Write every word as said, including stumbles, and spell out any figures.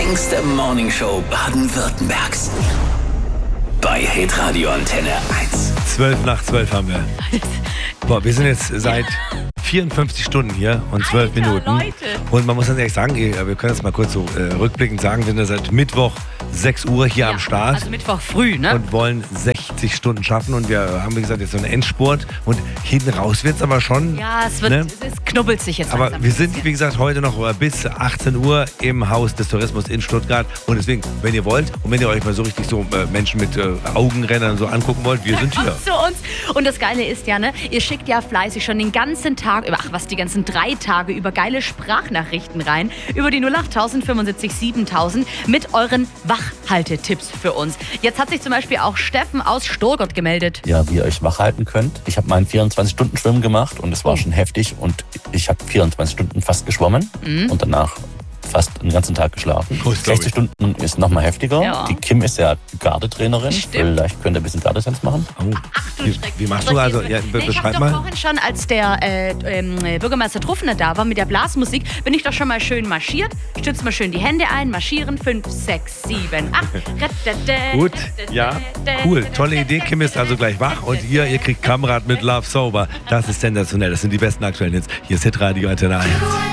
längste Morningshow Baden-Württembergs. Bei Hitradio Antenne eins. Zwölf nach zwölf haben wir. Boah, wir sind jetzt seit vierundfünfzig Stunden hier und zwölf Alter, Minuten. Leute. Und man muss ganz ehrlich sagen, wir können das mal kurz so äh, rückblickend sagen, wir sind ja seit Mittwoch sechs Uhr hier Ja, am Start. Also Mittwoch früh, ne? Und wollen sechzig Stunden schaffen und wir haben, wie gesagt, jetzt so einen Endspurt und hinten raus wird es aber schon. Ja, es wird, ne? es knubbelt sich jetzt Aber langsam wir ein sind, bisschen. wie gesagt, heute noch bis achtzehn Uhr im Haus des Tourismus in Stuttgart. Und deswegen, wenn ihr wollt und wenn ihr euch mal so richtig so äh, Menschen mit äh, Augenrändern so angucken wollt, wir sind hier. Kommt zu uns. Und das Geile ist ja, ne, ihr schickt ja fleißig schon den ganzen Tag, ach was, die ganzen drei Tage über geile Sprachnachrichten rein, über die null acht fünfundsiebzig siebentausend mit euren Wachhaltetipps für uns. Jetzt hat sich zum Beispiel auch Steffen aus Stuttgart gemeldet. Ja, wie ihr euch wach halten könnt. Ich habe meinen vierundzwanzig-Stunden-Schwimmen gemacht und es war Oh. schon heftig und ich habe vierundzwanzig Stunden fast geschwommen Mhm. und danach fast den ganzen Tag geschlafen. Oh, das glaub ich. sechzig Stunden ist nochmal heftiger. Ja. Die Kim ist ja Gardetrainerin. Stimmt. Vielleicht könnt ihr ein bisschen Gardetanz machen. Oh. Du Wie, Schreck. wie machst du also? Ja, be- Nee, ich beschreib habe doch mal. vorhin schon, als der äh, ähm, Bürgermeister Truffner da war mit der Blasmusik, bin ich doch schon mal schön marschiert. Stützt mal schön die Hände ein, marschieren. fünf, sechs, sieben, acht. Gut, ja, cool. Tolle Idee. Kim ist also gleich wach und ihr, ihr kriegt Kamerad mit Love Sober. Das ist sensationell. Das sind die besten aktuellen Hits. Hier ist Hitradio Antenne eins.